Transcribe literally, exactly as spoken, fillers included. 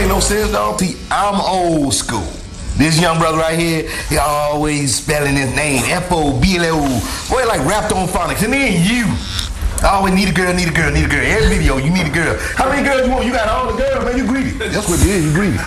make no sense, dog. See, I'm old school. This young brother right here, he always spelling his name F O B L O. Boy, like rapped on phonics. And then you. I always need a girl, need a girl, need a girl. Every video, you need a girl. How many girls you want? You got all the girls, man. You greedy. That's what it is. You greedy.